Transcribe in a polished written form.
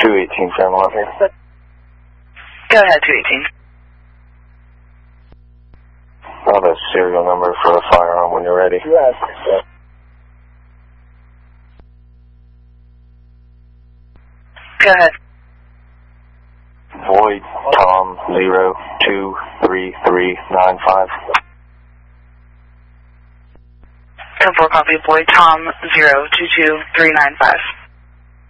218, Sam Love here. Go ahead, 218. The serial number for the firearm when you're ready. Yes. Go ahead. Void Tom 023395. 10-4 copy. Void Tom 022395.